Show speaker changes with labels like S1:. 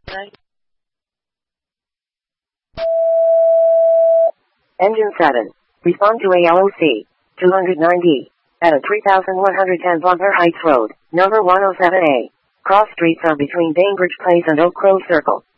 S1: Engine 7. Respond to ALOC. 290. At a 3110 Bonheur Heights Road, number 107A. Cross street from between Bainbridge Place and Oak Grove Circle.